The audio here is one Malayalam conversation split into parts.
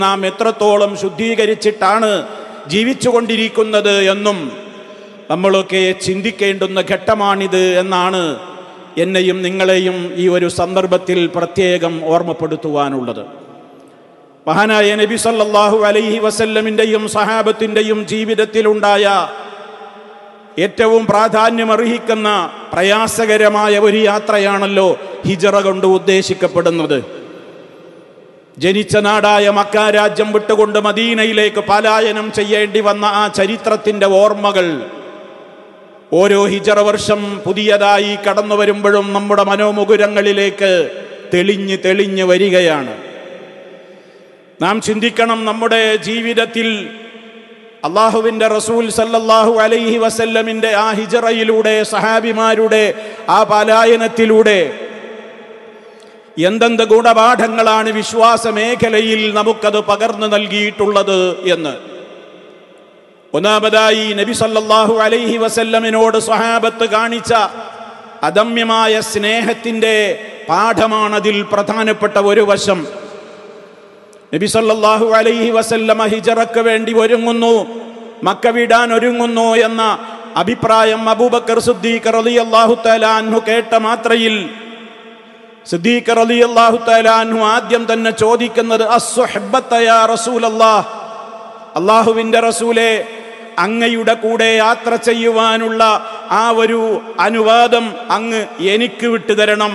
നാം എത്രത്തോളം ശുദ്ധീകരിച്ചിട്ടാണ് ജീവിച്ചുകൊണ്ടിരിക്കുന്നത് എന്നും നമ്മളൊക്കെ ചിന്തിക്കേണ്ടുന്ന ഘട്ടമാണിത് എന്നാണ് എന്നെയും നിങ്ങളെയും ഈ ഒരു സന്ദർഭത്തിൽ പ്രത്യേകം ഓർമ്മപ്പെടുത്തുവാനുള്ളത്. മഹാനായ നബി സല്ലല്ലാഹു അലൈഹി വസല്ലമിൻ്റെയും സഹാബത്തിൻ്റെയും ജീവിതത്തിലുണ്ടായ ഏറ്റവും പ്രാധാന്യമർഹിക്കുന്ന പ്രയാസകരമായ ഒരു യാത്രയാണല്ലോ ഹിജറ കൊണ്ട് ഉദ്ദേശിക്കപ്പെടുന്നത്. ജനിച്ച നാടായ മക്ക രാജ്യം വിട്ടുകൊണ്ട് മദീനയിലേക്ക് പലായനം ചെയ്യേണ്ടി വന്ന ആ ചരിത്രത്തിൻ്റെ ഓർമ്മകൾ ഓരോ ഹിജറ വർഷം പുതിയതായി കടന്നു വരുമ്പോഴും നമ്മുടെ മനോമുകുരങ്ങളിലേക്ക് തെളിഞ്ഞ് തെളിഞ്ഞ് വരികയാണ്. നാം ചിന്തിക്കണം, നമ്മുടെ ജീവിതത്തിൽ അള്ളാഹുവിൻ്റെ റസൂൽ സല്ലല്ലാഹു അലൈഹി വസല്ലമിൻ്റെ ആ ഹിജറയിലൂടെ, സഹാബിമാരുടെ ആ പലായനത്തിലൂടെ എന്തെന്ത് ഗുണപാഠങ്ങളാണ് വിശ്വാസ മേഖലയിൽ നമുക്കത് പകർന്നു നൽകിയിട്ടുള്ളത് എന്ന്. ഒന്നാമതായി നബി സല്ലല്ലാഹു അലൈഹി വസല്ലമിനോട് സ്വഹാബത്ത് കാണിച്ച അദമ്യമായ സ്നേഹത്തിൻ്റെ പാഠമാണതിൽ പ്രധാനപ്പെട്ട ഒരു വശം. നബി സല്ലല്ലാഹു അലൈഹി വസല്ലമ ഹിജറക്ക് വേണ്ടി ഒരുങ്ങുന്നു, മക്ക വിടാൻ ഒരുങ്ങുന്നു എന്ന അഭിപ്രായം അബൂബക്കർ സിദ്ദീഖ് റളിയല്ലാഹു തആല അൻഹു കേട്ട മാത്രയിൽ സിദ്ദീഖ് റളിയല്ലാഹു തആല അൻഹു ആദ്യം തന്നെ ചോദിക്കുന്നത് അസ്സുഹ്ബത യാ റസൂലല്ലാഹ്, അല്ലാഹുവിൻ്റെ റസൂലേ, അങ്ങയുടെ കൂടെ യാത്ര ചെയ്യുവാനുള്ള ആ ഒരു അനുവാദം അങ്ങ് എനിക്ക് വിട്ടുതരണം.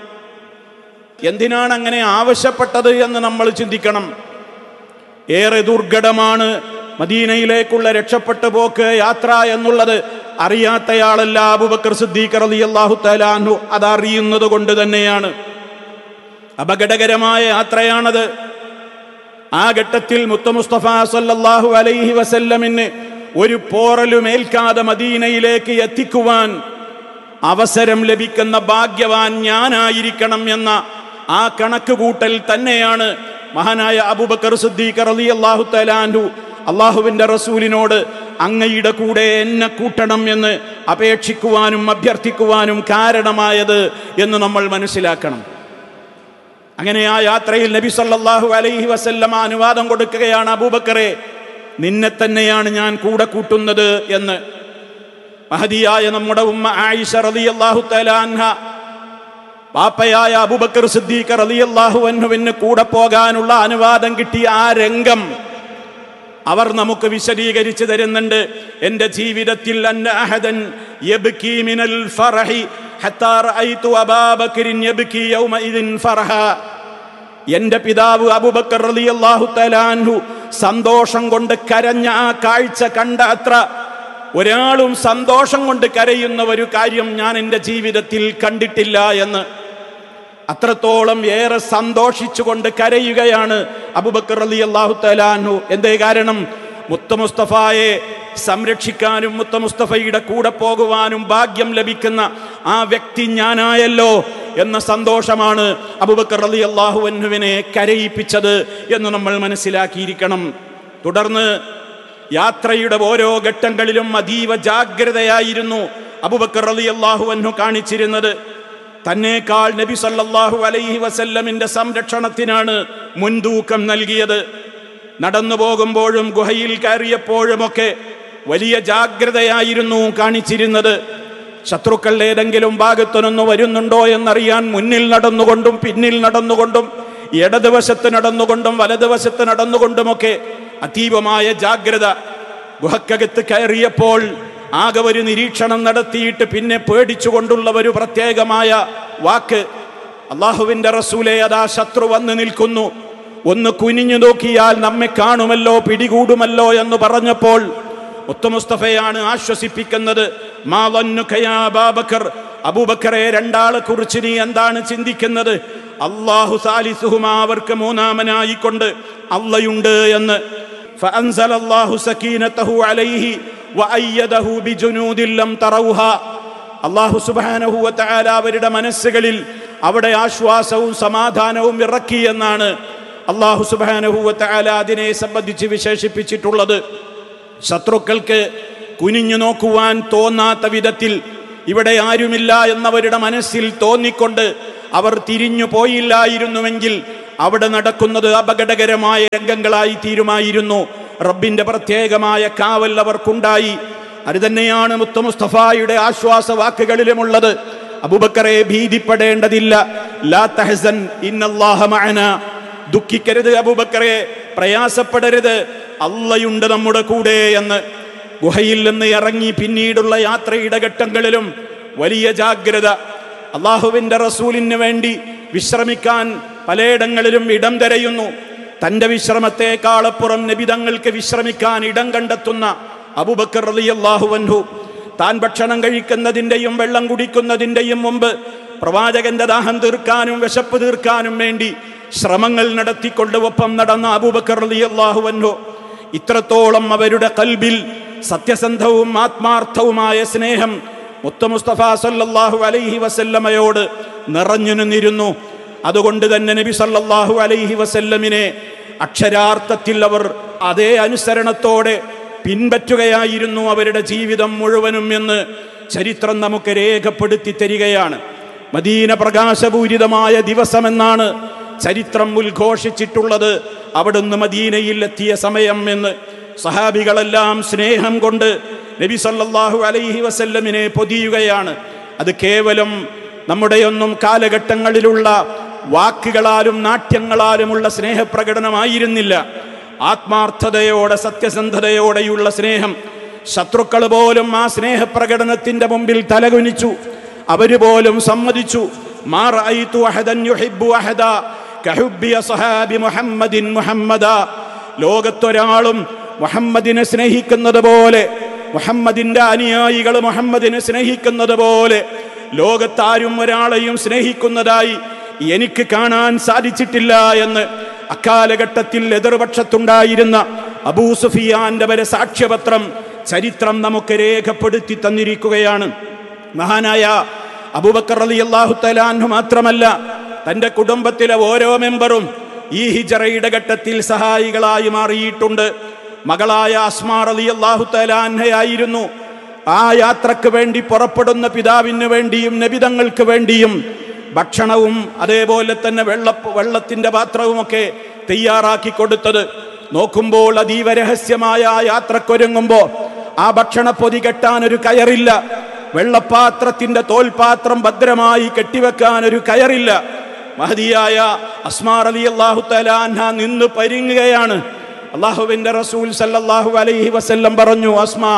എന്തിനാണ് അങ്ങനെ ആവശ്യപ്പെട്ടത് എന്ന് നമ്മൾ ചിന്തിക്കണം. ഏറെ ദുർഘടമാണ് മദീനയിലേക്കുള്ള രക്ഷപ്പെട്ടു പോക്ക്, യാത്ര എന്നുള്ളത്. അറിയാത്തയാളല്ല അബൂബക്കർ സിദ്ദീഖ് റളിയല്ലാഹു തആല അൻഹു, അതറിയുന്നത് കൊണ്ട് തന്നെയാണ്. അപകടകരമായ യാത്രയാണത്. ആ ഘട്ടത്തിൽ മുത്ത് മുസ്തഫ സല്ലല്ലാഹു അലൈഹി വസല്ലമിന് ഒരു പോറലുമേൽക്കാതെ മദീനയിലേക്ക് എത്തിക്കുവാൻ അവസരം ലഭിക്കുന്ന ഭാഗ്യവാൻ ഞാനായിരിക്കണം എന്ന ആ കണക്ക് കൂട്ടൽ തന്നെയാണ് മഹാനായ അബൂബക്കർ സിദ്ദീഖ് റളിയല്ലാഹു തആല അൻഹു അള്ളാഹുവിൻ്റെ റസൂലിനോട് അങ്ങയുടെ കൂടെ എന്നെ കൂട്ടണം എന്ന് അപേക്ഷിക്കുവാനും അഭ്യർത്ഥിക്കുവാനും കാരണമായത് എന്ന് നമ്മൾ മനസ്സിലാക്കണം. അങ്ങനെ ആ യാത്രയിൽ നബി സല്ലല്ലാഹു അലൈഹി വസല്ലമ അനുവാദം കൊടുക്കുകയാണ്, അബൂബക്കറെ, നിന്നെ തന്നെയാണ് ഞാൻ കൂടെ കൂട്ടുന്നത് എന്ന്. മഹദിയായ നമ്മുടെ ഉമ്മ ആയിഷ റളിയല്ലാഹു തആല അൻഹ പാപ്പയായ അബൂബക്കർ സിദ്ദീഖ് റളിയല്ലാഹു അൻഹുവിന് കൂടെ പോകാനുള്ള അനുവാദം കിട്ടിയ ആ രംഗം അവർ നമുക്ക് വിശദീകരിച്ചു തരുന്നുണ്ട്. എൻ്റെ ജീവിതത്തിൽ അന്ന അഹദൻ യബ്കി മിനൽ ഫറഹി ഹത്താ റഅയ്തു അബൂബക്കറിൻ യബ്കി യൗമഇദിൻ ഫറഹ. എൻ്റെ പിതാവ് അബൂബക്കർ റളിയല്ലാഹു തആല അൻഹു സന്തോഷം കൊണ്ട് കരഞ്ഞ ആ കാഴ്ച കണ്ട അത്ര ഒരാളും സന്തോഷം കൊണ്ട് കരയുന്ന ഒരു കാര്യം ഞാൻ എൻ്റെ ജീവിതത്തിൽ കണ്ടിട്ടില്ല എന്ന്. അത്രത്തോളം ഏറെ സന്തോഷിച്ചുകൊണ്ട് കരയുകയാണ് അബൂബക്കർ റളിയല്ലാഹു തആല അൻഹു. എന്തേ കാരണം? മുത്ത് മുസ്തഫയെ സംരക്ഷിക്കാനും മുത്ത് മുസ്തഫയുടെ കൂടെ പോകുവാനും ഭാഗ്യം ലഭിക്കുന്ന ആ വ്യക്തി ഞാനായല്ലോ എന്ന സന്തോഷമാണ് അബൂബക്കർ റളിയല്ലാഹു അൻഹുവിനെ കരയിപ്പിച്ചത് എന്ന് നമ്മൾ മനസ്സിലാക്കിയിരിക്കണം. തുടർന്ന് യാത്രയുടെ ഓരോ ഘട്ടങ്ങളിലും അതീവ ജാഗ്രതയായിരുന്നു അബൂബക്കർ റളിയല്ലാഹു അൻഹു കാണിച്ചിരുന്നത്. തന്നേക്കാൾ നബി സല്ലല്ലാഹു അലൈഹി വസല്ലമിൻ്റെ സംരക്ഷണത്തിനാണ് മുൻതൂക്കം നൽകിയത്. നടന്നു പോകുമ്പോഴും ഗുഹയിൽ കയറിയപ്പോഴുമൊക്കെ വലിയ ജാഗ്രതയായിരുന്നു കാണിച്ചിരുന്നത്. ശത്രുക്കൾ ഏതെങ്കിലും ഭാഗത്തുനിന്ന് വരുന്നുണ്ടോ എന്നറിയാൻ മുന്നിൽ നടന്നുകൊണ്ടും പിന്നിൽ നടന്നുകൊണ്ടും ഇടതുവശത്ത് നടന്നുകൊണ്ടും വലതുവശത്ത് നടന്നുകൊണ്ടുമൊക്കെ അതീവമായ ജാഗ്രത. ഗുഹക്കകത്ത് കയറിയപ്പോൾ ആകെ ഒരു നിരീക്ഷണം നടത്തിയിട്ട് പിന്നെ പേടിച്ചുകൊണ്ടുള്ള ഒരു പ്രത്യേകമായ വാക്ക്, അള്ളാഹുവിൻ്റെ റസൂലേ, അതാ ശത്രു വന്ന് നിൽക്കുന്നു, ഒന്ന് കുനിഞ്ഞു നോക്കിയാൽ നമ്മെ കാണുമല്ലോ, പിടികൂടുമല്ലോ എന്ന് പറഞ്ഞപ്പോൾ മുത്ത് മുസ്തഫയാണ് ആശ്വസിപ്പിക്കുന്നത്. മാ ളന്നുക യാ അബൂബക്കർ, അബൂബക്കറെ, രണ്ടാളെ കുറിച്ച് നീ എന്താണ് ചിന്തിക്കുന്നത്? അല്ലാഹു സാലിസുഹുമാ, അവർക്ക് മൂന്നാമനായിക്കൊണ്ട് അള്ളയുണ്ട് എന്ന്. ഫഅൻസലല്ലാഹു സകീനതഹു അലൈഹി വഅയ്യദഹു ബിജുനൂദിൻ ലം തറൗഹാ. അല്ലാഹു സുബ്ഹാനഹു വ തആല അവരുടെ മനസ്സുകളിൽ അവിടെ ആശ്വാസവും സമാധാനവും ഇറക്കി എന്നാണ് അല്ലാഹു സുബ്ഹാനഹു വ തആല അതിനെ സംബന്ധിച്ച് വിശേഷിപ്പിച്ചിട്ടുള്ളത്. ശത്രുക്കൾക്ക് കുനിഞ്ഞു നോക്കുവാൻ തോന്നാത്ത വിധത്തിൽ ഇവിടെ ആരുമില്ല എന്നവരുടെ മനസ്സിൽ തോന്നിക്കൊണ്ട് അവർ തിരിഞ്ഞു പോയില്ലായിരുന്നുവെങ്കിൽ അവിടെ നടക്കുന്നത് അപകടകരമായ രംഗങ്ങളായി തീരുമായിരുന്നു. റബ്ബിന്റെ പ്രത്യേകമായ കാവൽ അവർക്കുണ്ടായി. അത് തന്നെയാണ് മുത്ത് മുസ്തഫായുടെ ആശ്വാസ വാക്കുകളിലുമുള്ളത്. അബൂബക്കറെ, ഭീതിപ്പെടേണ്ടതില്ല, ലാ തഹ്സൻ ഇന്നല്ലാഹ മഅനാ. ദുഃഖിക്കരുത് അബൂബക്കറെ, പ്രയാസപ്പെടരുത്, അള്ളയുണ്ട് നമ്മുടെ കൂടെ എന്ന്. ഗുഹയിൽ നിന്ന് ഇറങ്ങി പിന്നീടുള്ള യാത്രയുടെ ഘട്ടങ്ങളിലും വലിയ ജാഗ്രത. അള്ളാഹുവിന്റെ റസൂലിന് വേണ്ടി വിശ്രമിക്കാൻ പലയിടങ്ങളിലും ഇടം തിരയുന്നു. തന്റെ വിശ്രമത്തെക്കാളപ്പുറം നബി തങ്ങൾക്ക് വിശ്രമിക്കാൻ ഇടം കണ്ടെത്തുന്ന അബൂബക്കർ റളിയല്ലാഹു അൻഹു താൻ ഭക്ഷണം കഴിക്കുന്നതിൻ്റെയും വെള്ളം കുടിക്കുന്നതിൻ്റെയും മുമ്പ് പ്രവാചകന്റെ ദാഹം തീർക്കാനും വിശപ്പ് തീർക്കാനും വേണ്ടി ശ്രമങ്ങൾ നടത്തിക്കൊണ്ട് ഒപ്പം നടന്ന അബൂബക്കർ റളിയല്ലാഹു അൻഹു ഇത്രത്തോളം അവരുടെ ഖൽബിൽ സത്യസന്ധവും ആത്മാർത്ഥവുമായ സ്നേഹം മുത്ത് മുസ്തഫ സല്ലല്ലാഹു അലൈഹി വസല്ലമയോട് നിറഞ്ഞു നിന്നിരുന്നു. അതുകൊണ്ട് തന്നെ നബി സല്ലല്ലാഹു അലൈഹി വസല്ലമിനെ അക്ഷരാർത്ഥത്തിൽ അവർ അതേ അനുസരണത്തോടെ പിൻപറ്റുകയായിരുന്നു അവരുടെ ജീവിതം മുഴുവനും എന്ന് ചരിത്രം നമുക്ക് രേഖപ്പെടുത്തി തരികയാണ്. മദീന പ്രകാശപൂരിതമായ ദിവസമെന്നാണ് ചരിത്രം ഉദ്ഘോഷിച്ചിട്ടുള്ളത് അവിടുന്ന് മദീനയിൽ എത്തിയ സമയം എന്ന്. സഹാബികളെല്ലാം സ്നേഹം കൊണ്ട് നബി സല്ലല്ലാഹു അലൈഹി വസല്ലമിനെ പൊതിയുകയാണ്. അത് കേവലം നമ്മുടെയൊന്നും കാലഘട്ടങ്ങളിലുള്ള വാക്കുകളാലും നാട്യങ്ങളാലുമുള്ള സ്നേഹപ്രകടനമായിരുന്നില്ല. ആത്മാർത്ഥതയോടെ സത്യസന്ധതയോടെയുള്ള സ്നേഹം. ശത്രുക്കൾ പോലും ആ സ്നേഹപ്രകടനത്തിന്റെ മുമ്പിൽ തലകുനിച്ചു. അവര് പോലും സമ്മതിച്ചു. മാ റഅയ്തു അഹദൻ യുഹിബ്ബു അഹദാ കഹുബ്ബി അസ്ഹാബി മുഹമ്മദിൻ മുഹമ്മദാ. ലോകത്തൊരാളും മുഹമ്മദിനെ സ്നേഹിക്കുന്നത് പോലെ, മുഹമ്മദിന്റെ അനുയായികൾ മുഹമ്മദിനെ സ്നേഹിക്കുന്നത് പോലെ ലോകത്താരും ഒരാളെയും സ്നേഹിക്കുന്നതായി എനിക്ക് കാണാൻ സാധിച്ചിട്ടില്ല എന്ന് അക്കാലഘട്ടത്തിൽ എതിർപക്ഷത്തുണ്ടായിരുന്ന അബൂ സുഫിയാന്റെ വരെ സാക്ഷ്യപത്രം ചരിത്രം നമുക്ക് രേഖപ്പെടുത്തി തന്നിരിക്കുകയാണ്. മഹാനായ അബൂബക്കർ റളിയല്ലാഹു തആല അൻഹു മാത്രമല്ല, തന്റെ കുടുംബത്തിലെ ഓരോ മെമ്പറും ഈ ഹിജറയുടെ ഘട്ടത്തിൽ സഹായികളായി മാറിയിട്ടുണ്ട്. മകളായ അസ്മാ റളിയല്ലാഹു തആല അൻഹയായിരുന്നു ആ യാത്രക്ക് വേണ്ടി പുറപ്പെടുന്ന പിതാവിന് വേണ്ടിയും നബിതങ്ങൾക്ക് വേണ്ടിയും ഭക്ഷണവും അതേപോലെ തന്നെ വെള്ളത്തിന്റെ പാത്രവുമൊക്കെ തയ്യാറാക്കി കൊടുത്തത്. നോക്കുമ്പോൾ അതീവ രഹസ്യമായ ആ യാത്രക്കൊരുങ്ങുമ്പോൾ ആ ഭക്ഷണ പൊതി കെട്ടാൻ ഒരു കയറില്ല, വെള്ളപ്പാത്രത്തിന്റെ തോൽപാത്രം ഭദ്രമായി കെട്ടിവെക്കാൻ ഒരു കയറില്ല. മഹദിയായ അസ്മാ റളിയല്ലാഹു തആല അൻഹ നിന്ന് പരിങ്ങുകയാണ്. അല്ലാഹുവിന്റെ റസൂൽ സല്ലല്ലാഹു അലൈഹി വസല്ലം പറഞ്ഞു, അസ്മാ,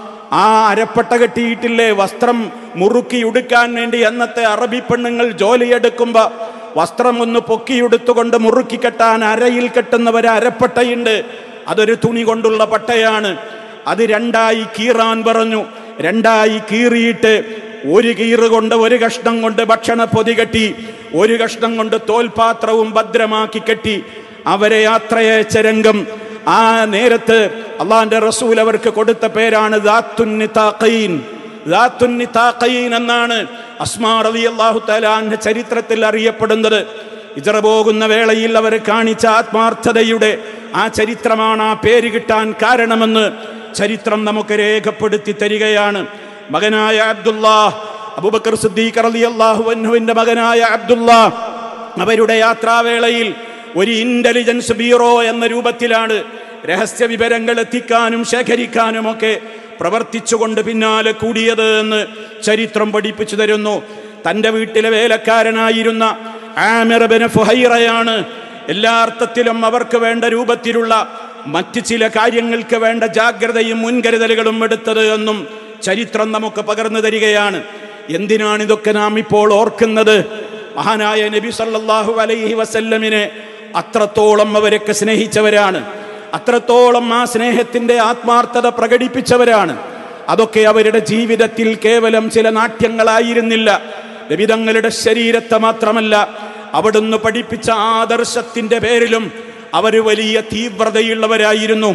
ആ അരപ്പട്ട കെട്ടിയിട്ടില്ലേ, വസ്ത്രം മുറുക്കി ഉടുക്കാൻ വേണ്ടി അന്നത്തെ അറബി പെണ്ണുങ്ങൾ ജോലിയെടുക്കുമ്പോ വസ്ത്രം ഒന്ന് പൊക്കിയെടുത്തുകൊണ്ട് മുറുക്കി കെട്ടാൻ അരയിൽ കെട്ടുന്നവരെ അരപ്പട്ടയുണ്ട്. അതൊരു തുണി കൊണ്ടുള്ള പട്ടയാണ്. അത് രണ്ടായി കീറാൻ പറഞ്ഞു. രണ്ടായി കീറിയിട്ട് ഒരു കീറ് കൊണ്ട് ഒരു കഷ്ണം കൊണ്ട് ഭക്ഷണ പൊതി കെട്ടി, ഒരു കഷ്ണം കൊണ്ട് തോൽപാത്രവും ഭദ്രമാക്കി കെട്ടി അവരെ യാത്രയച്ച രംഗം. ആ നേരത്ത് അള്ളാന്റെ റസൂൽ അവർക്ക് കൊടുത്ത പേരാണ് ദാത്തുൻ നിതാഖൈൻ. ദാത്തുൻ നിതാഖൈൻ എന്നാണ് അസ്മാ റളിയല്ലാഹു തആല അൻഹ ചരിത്രത്തിൽ അറിയപ്പെടുന്നത്. ഹിജ്റ പോകുന്ന വേളയിൽ അവർ കാണിച്ച ആത്മാർത്ഥതയുടെ ആ ചരിത്രമാണ് ആ പേര് കിട്ടാൻ കാരണമെന്ന് ചരിത്രം നമുക്ക് രേഖപ്പെടുത്തി തരികയാണ്. മകനായ അബ്ദുല്ലാഹ്, അബൂബക്കർ സിദ്ദീഖ് റളിയല്ലാഹു അൻഹുവിന്റെ മകനായ അബ്ദുല്ലാഹ് അവരുടെ യാത്രാവേളയിൽ ഒരു ഇന്റലിജൻസ് ബ്യൂറോ എന്ന രൂപത്തിലാണ് രഹസ്യ വിവരങ്ങൾ എത്തിക്കാനും ശേഖരിക്കാനും ഒക്കെ പ്രവർത്തിച്ചുകൊണ്ട് പിന്നാലെ കൂടിയത് എന്ന് ചരിത്രം പഠിപ്പിച്ചു തരുന്നു. തൻ്റെ വീട്ടിലെ വേലക്കാരനായിരുന്ന ആമിർ ഇബ്നു ഫുഹൈറയാണ് എല്ലാ അർത്ഥത്തിലും അവർക്ക് വേണ്ട രൂപത്തിലുള്ള മറ്റ് ചില കാര്യങ്ങൾക്ക് വേണ്ട ജാഗ്രതയും മുൻകരുതലുകളും എടുത്തത് എന്നും ചരിത്രം നമുക്ക് പകർന്നു തരികയാണ്. എന്തിനാണിതൊക്കെ നാം ഇപ്പോൾ ഓർക്കുന്നത്? മഹാനായ നബി സല്ലല്ലാഹു അലൈഹി വസല്ലമിനെ അത്രത്തോളം അവരൊക്കെ സ്നേഹിച്ചവരാണ്, അത്രത്തോളം ആ സ്നേഹത്തിന്റെ ആത്മാർത്ഥത പ്രകടിപ്പിച്ചവരാണ്. അതൊക്കെ അവരുടെ ജീവിതത്തിൽ കേവലം ചില നാട്യങ്ങളായിരുന്നില്ല. നബിതങ്ങളുടെ ശരീരത്തെ മാത്രമല്ല, അവിടുന്ന് പഠിപ്പിച്ച ആദർശത്തിന്റെ പേരിലും അവർ വലിയ തീവ്രതയുള്ളവരായിരുന്നു,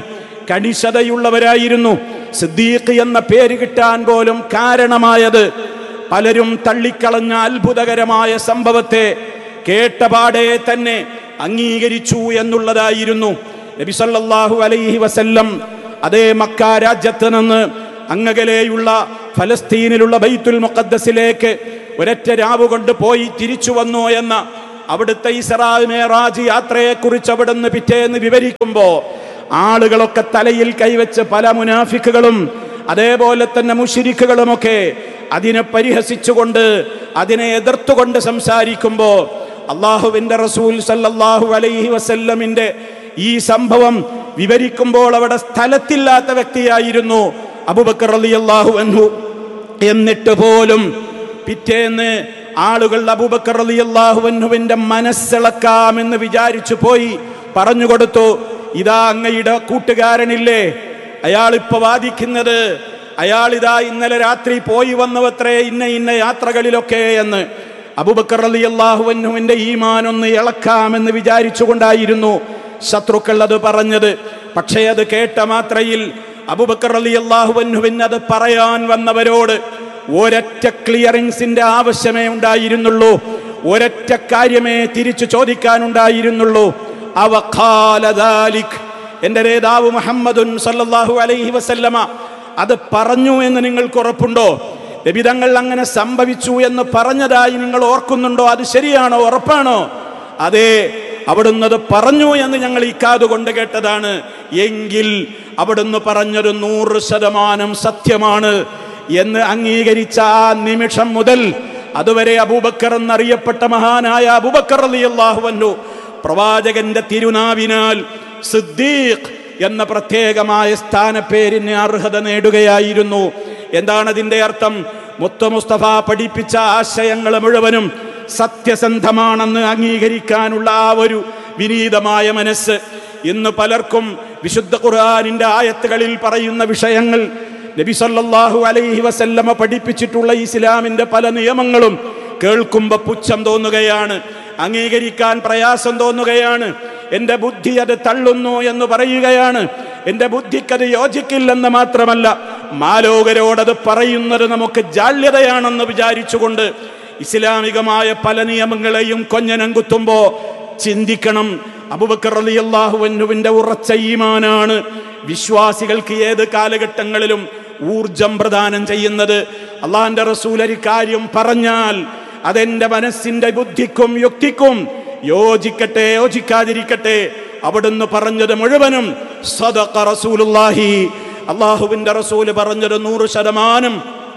കണിശതയുള്ളവരായിരുന്നു. സിദ്ദീഖ് എന്ന പേര് കിട്ടാൻ പോലും കാരണമായത് പലരും തള്ളിക്കളഞ്ഞ അത്ഭുതകരമായ സംഭവത്തെ കേട്ടപാടെ തന്നെ അംഗീകരിച്ചു എന്നുള്ളതായിരുന്നു. നബി സല്ലല്ലാഹു അലൈഹി വസല്ലം അതേ മക്ക രാജ്യത്ത് നിന്ന് അങ്ങകലെയുള്ള ഫലസ്തീനിലുള്ള ബൈത്തുൽ മുഖദ്ദസിലേക്ക് ഒരൊറ്റ രാവ് കൊണ്ട് പോയി തിരിച്ചു വന്നു എന്ന അവിടുത്തെ ഇസ്രാ മിഅ്റാജ് യാത്രയെക്കുറിച്ച് അവിടുന്ന് പിറ്റേന്ന് വിവരിക്കുമ്പോൾ ആളുകളൊക്കെ തലയിൽ കൈവച്ച് പല മുനാഫിക്കുകളും അതേപോലെ തന്നെ മുശ്രിക്കുകളുമൊക്കെ അതിനെ പരിഹസിച്ചുകൊണ്ട് അതിനെ എതിർത്തുകൊണ്ട് സംസാരിക്കുമ്പോൾ അള്ളാഹുവിന്റെ റസൂൽ സല്ലല്ലാഹു അലൈഹി വസല്ലമിന്റെ ഈ സംഭവം വിവരിക്കുമ്പോൾ അവിടെ സ്ഥലത്തില്ലാത്ത വ്യക്തിയായിരുന്നു അബൂബക്കർ റളിയല്ലാഹു അൻഹു. എന്നിട്ട് പോലും പിറ്റേന്ന് ആളുകൾ അബൂബക്കർ റളിയല്ലാഹു അൻഹുവിന്റെ മനസ്സിളക്കാമെന്ന് വിചാരിച്ചു പോയി പറഞ്ഞു കൊടുത്തു, ഇതാ അങ്ങയുടെ കൂട്ടുകാരനില്ലേ, അയാളിപ്പോ വാദിക്കുന്നത്, അയാളിതാ ഇന്നലെ രാത്രി പോയി വന്നവത്രേ ഇന്ന യാത്രകളിലൊക്കെ എന്ന്. അബൂബക്കർ റളിയല്ലാഹു അൻഹുവിന്റെ ഈമാൻ ഒന്ന് ഇളക്കാമെന്ന് വിചാരിച്ചുകൊണ്ടായിരുന്നു ശത്രുക്കൾ അത് പറഞ്ഞത്. പക്ഷേ അത് കേട്ട മാത്രയിൽ അബൂബക്കർ റളിയല്ലാഹു അൻഹുവിന് അത് പറയാൻ വന്നവരോട് ഒരൊറ്റ ക്ലിയറിങ്സിന്റെ ആവശ്യമേ ഉണ്ടായിരുന്നുള്ളൂ, ഒരൊറ്റ കാര്യമേ തിരിച്ചു ചോദിക്കാനുണ്ടായിരുന്നുള്ളൂ. അവഖാല ദാലിക്, എന്റെ നേതാവ് മുഹമ്മദുൻ സല്ലല്ലാഹു അലൈഹി വസല്ലമ അത് പറഞ്ഞു എന്ന് നിങ്ങൾക്ക് ഉറപ്പുണ്ടോ? നബി തങ്ങൾ അങ്ങനെ സംഭവിച്ചു എന്ന് പറഞ്ഞതായി നിങ്ങൾ ഓർക്കുന്നുണ്ടോ? അത് ശരിയാണോ, ഉറപ്പാണോ? അതെ, അവിടുന്ന് അത് പറഞ്ഞു എന്ന് ഞങ്ങൾ ഈ കാതുകൊണ്ട് കേട്ടതാണ്. എങ്കിൽ അവിടുന്ന് പറഞ്ഞത് 100% സത്യമാണ് എന്ന് അംഗീകരിച്ച ആ നിമിഷം മുതൽ അതുവരെ അബൂബക്കർ എന്നറിയപ്പെട്ട മഹാനായ അബൂബക്കർ റളിയല്ലാഹു അൻഹു പ്രവാചകന്റെ തിരുനാവിനാൽ സിദ്ദീഖ് എന്ന പ്രത്യേകമായ സ്ഥാനപ്പേരിന് അർഹത നേടുകയായിരുന്നു. എന്താണ് അതിന്റെ അർത്ഥം? മുത്ത മുസ്തഫ പഠിപ്പിച്ച ആശയങ്ങൾ മുഴുവനും സത്യസന്ധമാണെന്ന് അംഗീകരിക്കാനുള്ള ആ ഒരു വിനീതമായ മനസ്സ്. ഇന്ന് പലർക്കും വിശുദ്ധ ഖുർആനിന്റെ ആയത്തുകളിൽ പറയുന്ന വിഷയങ്ങൾ, നബി സല്ലല്ലാഹു അലൈഹി വസല്ലമ പഠിപ്പിച്ചിട്ടുള്ള ഇസ്ലാമിന്റെ പല നിയമങ്ങളും കേൾക്കുമ്പോൾ പുച്ഛം തോന്നുകയാണ്, അംഗീകരിക്കാൻ പ്രയാസം തോന്നുകയാണ്. എൻ്റെ ബുദ്ധി അത് തള്ളുന്നു എന്ന് പറയുകയാണ്. എൻ്റെ ബുദ്ധിക്കത് യോജിക്കില്ലെന്ന് മാത്രമല്ല, മാലോകരോടത് പറയുന്നത് നമുക്ക് ജാള്യതയാണെന്ന് വിചാരിച്ചുകൊണ്ട് ഇസ്ലാമികമായ പല നിയമങ്ങളെയും കൊഞ്ഞനം കുത്തുമ്പോൾ ചിന്തിക്കണം. അബൂബക്കർ റളിയല്ലാഹു അൻഹുവിന്റെ ഉറച്ച ഈമാനാണ് വിശ്വാസികൾക്ക് ഏത് കാലഘട്ടങ്ങളിലും ഊർജം പ്രദാനം ചെയ്യുന്നത്. അള്ളാഹുവിന്റെ റസൂൽ ഒരു കാര്യം പറഞ്ഞാൽ അതെന്റെ മനസ്സിന്റെ ബുദ്ധിക്കും യുക്തിക്കും യോജിക്കട്ടെ യോജിക്കാതിരിക്കട്ടെ, അവിടുന്ന് പറഞ്ഞത് മുഴുവനും സദഖ റസൂലുള്ളാഹി, അള്ളാഹുവിന്റെ റസൂല് പറഞ്ഞത് 100%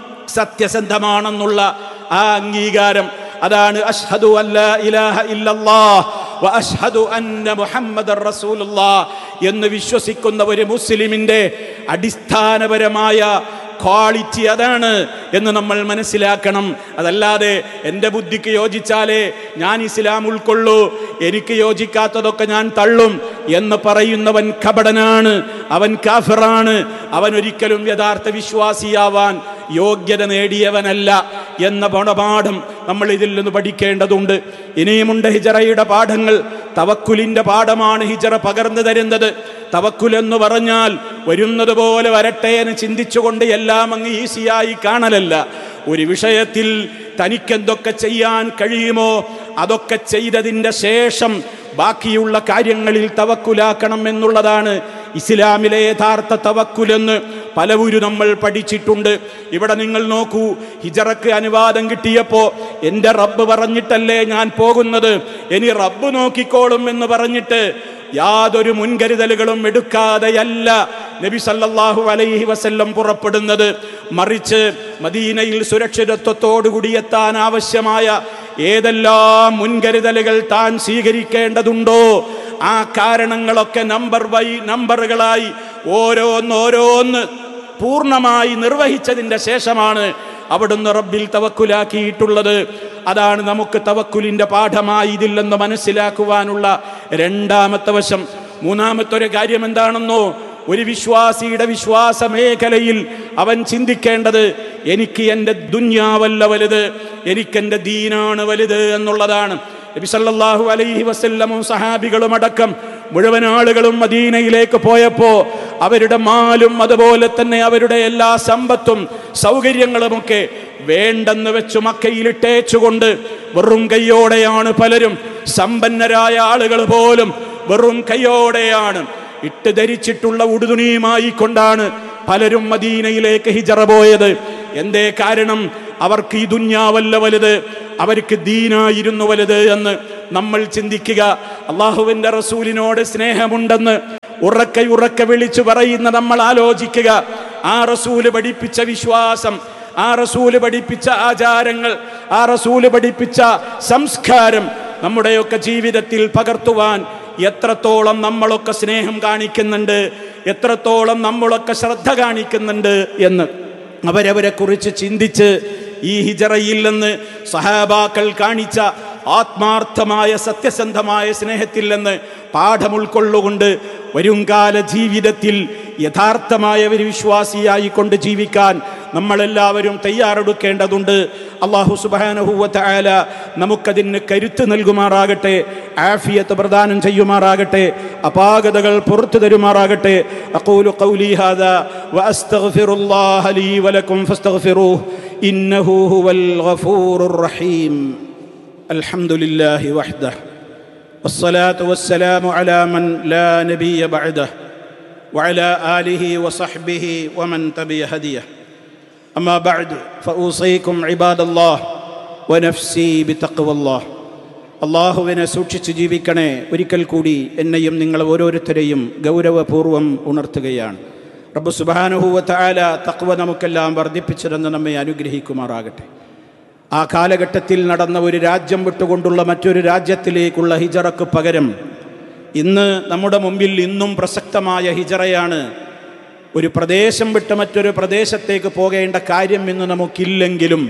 സത്യസന്ധമാണെന്നുള്ള ആ അംഗീകാരം. അതാണ് അഷ്ഹദു അല്ലാ ഇലാഹ ഇല്ലല്ലാഹ് വ അഷ്ഹദു അന്ന മുഹമ്മദർ റസൂലുള്ളാഹ് എന്ന് വിശ്വസിക്കുന്ന ഒരു മുസ്ലിമിന്റെ അടിസ്ഥാനപരമായ ക്വാളിറ്റി അതാണ് എന്ന് നമ്മൾ മനസ്സിലാക്കണം. അതല്ലാതെ എൻ്റെ ബുദ്ധിക്ക് യോജിച്ചാലേ ഞാൻ ഇസ്ലാം ഉൾക്കൊള്ളൂ, എനിക്ക് യോജിക്കാത്തതൊക്കെ ഞാൻ തള്ളും എന്ന് പറയുന്നവൻ കപടനാണ്, അവൻ കാഫിറാണ്, അവൻ ഒരിക്കലും യഥാർത്ഥ വിശ്വാസിയാവാൻ യോഗ്യത നേടിയവനല്ല എന്ന പാഠം നമ്മൾ ഇതിൽ നിന്ന് പഠിക്കേണ്ടതുണ്ട്. ഇനിയുമുണ്ട് ഹിജറയുടെ പാഠങ്ങൾ. തവക്കുലിന്റെ പാഠമാണ് ഹിജറ പകർന്നു തരുന്നത്. തവക്കുൽ എന്ന് പറഞ്ഞാൽ വരുന്നത് പോലെ വരട്ടെ എന്ന് ചിന്തിച്ചുകൊണ്ട് എല്ലാം അങ്ങ് ഈസിയായി കാണലല്ല. ഒരു വിഷയത്തിൽ തനിക്കെന്തൊക്കെ ചെയ്യാൻ കഴിയുമോ അതൊക്കെ ചെയ്തതിൻ്റെ ശേഷം ബാക്കിയുള്ള കാര്യങ്ങളിൽ തവക്കുലാക്കണം എന്നുള്ളതാണ് ഇസ്ലാമിലെ യഥാർത്ഥ തവക്കുലെന്ന് പലവരും നമ്മൾ പഠിച്ചിട്ടുണ്ട്. ഇവിടെ നിങ്ങൾ നോക്കൂ, ഹിജറക്ക് അനുവാദം കിട്ടിയപ്പോൾ എൻ്റെ റബ്ബ് പറഞ്ഞിട്ടല്ലേ ഞാൻ പോകുന്നത്, ഇനി റബ്ബ് നോക്കിക്കോളും എന്ന് പറഞ്ഞിട്ട് യാതൊരു മുൻകരുതലുകളും എടുക്കാതെയല്ല നബി സല്ലല്ലാഹു അലൈഹി വസല്ലം പുറപ്പെടുന്നത്. മറിച്ച് മദീനയിൽ സുരക്ഷിതത്വത്തോടുകൂടി എത്താൻ ആവശ്യമായ ഏതെല്ലാം മുൻകരുതലുകൾ താൻ സ്വീകരിക്കേണ്ടതുണ്ടോ ആ കാരണങ്ങളൊക്കെ നമ്പറുകളായി ഓരോന്നോരോന്ന് പൂർണ്ണമായി നിർവഹിച്ചതിൻ്റെ ശേഷമാണ് അവിടുന്ന് റബ്ബിൽ തവക്കുലാക്കിയിട്ടുള്ളത്. അതാണ് നമുക്ക് തവക്കുലിന്റെ പാഠമായി ഇതില്ലെന്ന് മനസ്സിലാക്കുവാനുള്ള രണ്ടാമത്തെ വശം. മൂന്നാമത്തെ ഒരു കാര്യം എന്താണെന്നോ, ഒരു വിശ്വാസിയുടെ വിശ്വാസ മേഖലയിൽ അവൻ ചിന്തിക്കേണ്ടത് എനിക്ക് എൻ്റെ ദുന്യാവല്ല വലുത്, എനിക്കെൻ്റെ ദീനാണ് വലുത് എന്നുള്ളതാണ്. നബി സല്ലല്ലാഹു അലൈഹി വസല്ലമും സഹാബികളും അടക്കം മുഴുവൻ ആളുകളും മദീനയിലേക്ക് പോയപ്പോൾ അവരുടെ മാലും അതുപോലെ തന്നെ അവരുടെ എല്ലാ സമ്പത്തും സൗകര്യങ്ങളുമൊക്കെ വേണ്ടെന്ന് വെച്ച് മക്കയിലിട്ടേച്ചുകൊണ്ട് വെറും കൈയോടെയാണ് പലരും, സമ്പന്നരായ ആളുകൾ പോലും വെറും കൈയോടെയാണ്, ഇട്ട് ധരിച്ചിട്ടുള്ള ഉടുതുണിയുമായി കൊണ്ടാണ് പലരും മദീനയിലേക്ക് ഹിജറ പോയത്. എന്തേ കാരണം? അവർക്ക് ഈ ദുന്യാവല്ല വലുത്, അവർക്ക് ദീനായിരുന്നു വലുത് എന്ന് നമ്മൾ ചിന്തിക്കുക. അള്ളാഹുവിന്റെ റസൂലിനോട് സ്നേഹമുണ്ടെന്ന് ഉറക്കെ വിളിച്ചു പറയുന്ന നമ്മൾ ആലോചിക്കുക. ആ റസൂല് പഠിപ്പിച്ച വിശ്വാസം, ആ റസൂല് പഠിപ്പിച്ച ആചാരങ്ങൾ, ആ റസൂല് പഠിപ്പിച്ച സംസ്കാരം നമ്മുടെയൊക്കെ ജീവിതത്തിൽ പകർത്തുവാൻ എത്രത്തോളം നമ്മളൊക്കെ സ്നേഹം കാണിക്കുന്നുണ്ട്, എത്രത്തോളം നമ്മളൊക്കെ ശ്രദ്ധ കാണിക്കുന്നുണ്ട് എന്ന് അവരവരെ കുറിച്ച് ചിന്തിച്ച് ഈ ഹിജറയിൽ നിന്ന് സഹാബാക്കൾ കാണിച്ച ആത്മാർത്ഥമായ സത്യസന്ധമായ സ്നേഹത്തിൽ നിന്ന് പാഠം ഉൾക്കൊള്ളുകൊണ്ട് വരുംകാല ജീവിതത്തിൽ യഥാർത്ഥമായ ഒരു വിശ്വാസിയായി കൊണ്ട് ജീവിക്കാൻ നമ്മളെല്ലാവരും തയ്യാറെടുക്കേണ്ടതുണ്ട്. അല്ലാഹു സുബ്ഹാനഹു വ തആല നമുക്കതിന് കരുത്ത് നൽകുമാറാകട്ടെ, ആഫിയത്ത് പ്രദാനം ചെയ്യുമാറാകട്ടെ, അപാകതകൾ പുറത്തു തരുമാറാകട്ടെ. അഖൂലു ഖൗലി ഹാദാ വ അസ്തഗ്ഫിറുല്ലാഹ ലീ വലക്കും ഫസ്തഗ്ഫിറൂഹു ഇന്നഹു ഹുവൽ ഗഫൂറുർ റഹീം. അൽഹംദുലില്ലാഹി വഹ്ദഹു വസ്സലാത്തു വസ്സലാമു അലാ മൻ ലാ നബിയ്യ ബഅദഹു വഅലാ ആലിഹി വസഹ്ബിഹി വമൻ തബിഅ ഹദിയഹു. അമ്മാ ബഅദ് ഫഊസീകും ഇബാദല്ലാഹ് വനഫ്സി ബിതഖ്വല്ലാഹ്. അല്ലാഹുവിനെ സൂക്ഷിച്ച് ജീവിക്കണേ. ഒരിക്കൽ കൂടി എന്നെയും നിങ്ങൾ ഓരോരുത്തരെയും ഗൗരവപൂർവ്വം ഉണർത്തുകയാണ്. റബ്ബ് സുബ്ഹാനഹു വ തആല തഖ്വ നമുക്കെല്ലാം വർദ്ധിപ്പിച്ചിരുന്ന് നമ്മെ അനുഗ്രഹിക്കുമാറാകട്ടെ. ആ കാലഘട്ടത്തിൽ നടന്ന ഒരു രാജ്യം വിട്ടുകൊണ്ടുള്ള മറ്റൊരു രാജ്യത്തിലേക്കുള്ള ഹിജറക്ക് പകരം ഇന്ന് നമ്മുടെ മുമ്പിൽ ഇന്നും പ്രസക്തമായ ഹിജറയാണ്. ഒരു പ്രദേശം വിട്ട് മറ്റൊരു പ്രദേശത്തേക്ക് പോകേണ്ട കാര്യം ഇന്ന് നമുക്കില്ലെങ്കിലും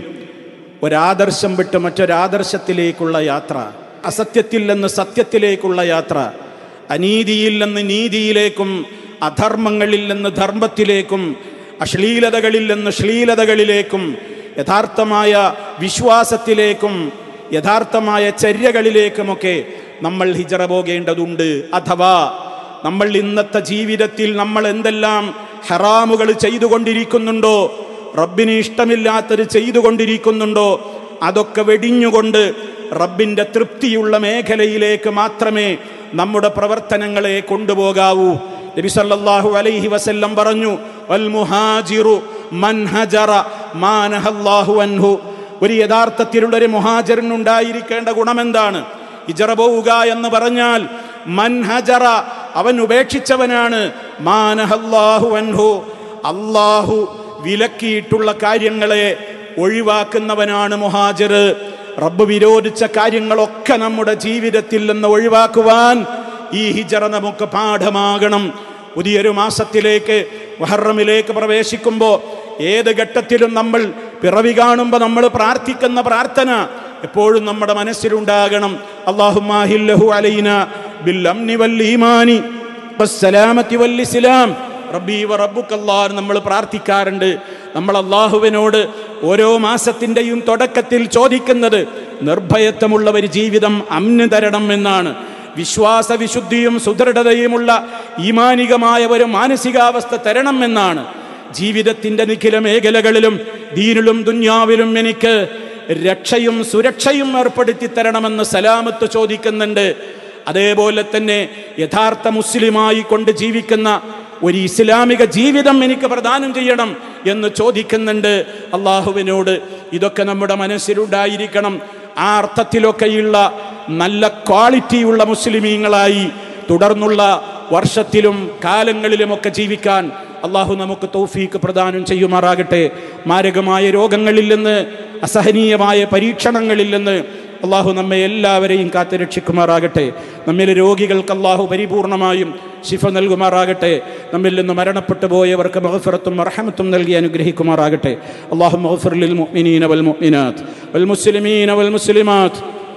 ഒരാദർശം വിട്ട് മറ്റൊരാദർശത്തിലേക്കുള്ള യാത്ര, അസത്യത്തിൽ നിന്ന് സത്യത്തിലേക്കുള്ള യാത്ര, അനീതിയിൽ നിന്ന് നീതിയിലേക്കും അധർമ്മങ്ങളിൽ നിന്ന് ധർമ്മത്തിലേക്കും അശ്ലീലതകളിൽ നിന്ന് ശ്ലീലതകളിലേക്കും യഥാർത്ഥമായ വിശ്വാസത്തിലേക്കും യഥാർത്ഥമായ ചര്യകളിലേക്കുമൊക്കെ നമ്മൾ ഹിജറ പോകേണ്ടതുണ്ട്. അഥവാ നമ്മൾ ഇന്നത്തെ ജീവിതത്തിൽ നമ്മൾ എന്തെല്ലാം ഹറാമുകൾ ചെയ്തുകൊണ്ടിരിക്കുന്നുണ്ടോ, റബ്ബിന് ഇഷ്ടമില്ലാത്തത് ചെയ്തുകൊണ്ടിരിക്കുന്നുണ്ടോ, അതൊക്കെ വെടിഞ്ഞുകൊണ്ട് റബ്ബിൻ്റെ തൃപ്തിയുള്ള മേഖലയിലേക്ക് മാത്രമേ നമ്മുടെ പ്രവർത്തനങ്ങളെ കൊണ്ടുപോകാവൂ. നബി സല്ലല്ലാഹു അലൈഹി വസല്ലം പറഞ്ഞു, വൽ മുഹാജിറു മൻ ഹജറ മാ നഹല്ലാഹു അൻഹു. ഒരു യഥാർത്ഥത്തിലുള്ളൊരു മുഹാജിറിനുണ്ടായിരിക്കേണ്ട ഗുണമെന്താണ്? ഹിജറ പോവുക എന്ന് പറഞ്ഞാൽ മൻ ഹജറ, അവൻ ഉപേക്ഷിച്ചവനാണ്, മാ നഹല്ലാഹു അൻഹു, അല്ലാഹു വിലക്കിയിട്ടുള്ള കാര്യങ്ങളെ ഒഴിവാക്കുന്നവനാണ് മുഹാജിർ. റബ്ബ് വിരോധിച്ച കാര്യങ്ങളൊക്കെ നമ്മുടെ ജീവിതത്തിൽ നിന്ന് ഒഴിവാക്കുവാൻ ഈ ഹിജറ നമുക്ക് പാഠമാകണം. പുതിയൊരു മാസത്തിലേക്ക് മുഹറമിലേക്ക് പ്രവേശിക്കുമ്പോൾ ഏത് ഘട്ടത്തിലും നമ്മൾ പിറവി കാണുമ്പോൾ നമ്മൾ പ്രാർത്ഥിക്കുന്ന പ്രാർത്ഥന എപ്പോഴും നമ്മുടെ മനസ്സിലുണ്ടാകണം. അല്ലാഹുമ്മ അഹില്ലഹു അലൈനാ ബിൽ അംനി വൽ ഈമാനി വസ്സലാമത്തി വൽ ഇസ്ലാം റബ്ബി വ റബ്ബുക്കല്ലാഹ് നമ്മൾ പ്രാർത്ഥിക്കാറുണ്ട്. നമ്മൾ അല്ലാഹുവിനോട് ഓരോ മാസത്തിൻ്റെയും തുടക്കത്തിൽ ചോദിക്കുന്നത് നിർഭയത്വമുള്ള ഒരു ജീവിതം അമ്ന് തരണം എന്നാണ്. വിശ്വാസ വിശുദ്ധിയും സുദൃഢതയുമുള്ള ഈമാനികമായ ഒരു മാനസികാവസ്ഥ തരണം എന്നാണ്. ജീവിതത്തിൻ്റെ നിഖില മേഖലകളിലും ദീനിലും ദുന്യാവിലും എനിക്ക് രക്ഷയും സുരക്ഷയും ഏർപ്പെടുത്തി തരണമെന്ന് സലാമത്ത് ചോദിക്കുന്നുണ്ട്. അതേപോലെ തന്നെ യഥാർത്ഥ മുസ്ലിമായി കൊണ്ട് ജീവിക്കുന്ന ഒരു ഇസ്ലാമിക ജീവിതം എനിക്ക് പ്രദാനം ചെയ്യണം എന്ന് ചോദിക്കുന്നുണ്ട് അള്ളാഹുവിനോട്. ഇതൊക്കെ നമ്മുടെ മനസ്സിലുണ്ടായിരിക്കണം. ആ അർത്ഥത്തിലൊക്കെയുള്ള നല്ല ക്വാളിറ്റിയുള്ള മുസ്ലിമീങ്ങളായി തുടർന്നുള്ള വർഷത്തിലും കാലങ്ങളിലുമൊക്കെ ജീവിക്കാൻ അള്ളാഹു നമുക്ക് തൗഫീക്ക് പ്രദാനം ചെയ്യുമാറാകട്ടെ. മാരകമായ രോഗങ്ങളിൽ നിന്ന്, അസഹനീയമായ പരീക്ഷണങ്ങളിൽ നിന്ന് അള്ളാഹു നമ്മെ എല്ലാവരെയും കാത്തു രക്ഷിക്കുമാറാകട്ടെ. നമ്മിലെ രോഗികൾക്ക് അള്ളാഹു പരിപൂർണമായും ശിഫ നൽകുമാറാകട്ടെ. നമ്മിൽ നിന്ന് മരണപ്പെട്ടു പോയവർക്ക് മഗ്ഫിറത്തും റഹ്മത്തും നൽകി അനുഗ്രഹിക്കുമാറാകട്ടെ. അല്ലാഹുമ്മ ഗ്ഫിർ ലിൽ മുഅ്മിനീന വൽ മുഅ്മിനാത്ത് വൽ മുസ്ലിമീന വൽ മുസ്ലിമാത്ത്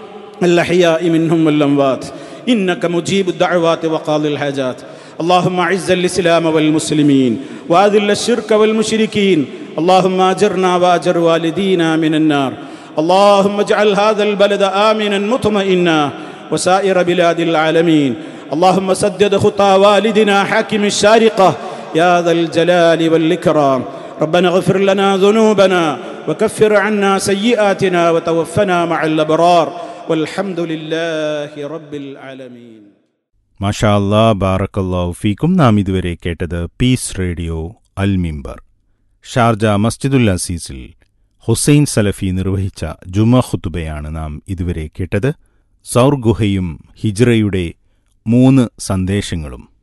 അൽഹയാഇ മിൻഹും വൽ അംവാത്ത് ഇന്നക മുജീബുദ് ദഅവാതി വഖാദിൽ ഹാജാത്ത്. اللهم اعز الاسلام والمسلمين واذل الشرك والمشركين. اللهم اجرنا واجر والدينا من النار. اللهم اجعل هذا البلد آمنا مطمئنا وسائر بلاد العالمين. اللهم سدد خطى والدنا حاكم الشارقة يا ذا الجلال والإكرام. ربنا اغفر لنا ذنوبنا وكفر عنا سيئاتنا وتوفنا مع الأبرار والحمد لله رب العالمين. മാഷാ അല്ലാഹ്, ബാറക്കല്ലാഹു ഫീക്കും. നാം ഇതുവരെ കേട്ടത് പീസ് റേഡിയോ അൽ മിമ്പർ. ഷാർജ മസ്ജിദുൽ അസീസിൽ ഹുസൈൻ സലഫി നിർവഹിച്ച ജുമ ഖുതുബയാണ് നാം ഇതുവരെ കേട്ടത്. സൗർ ഗുഹയും ഹിജ്റയുടെ 3 സന്ദേശങ്ങളും.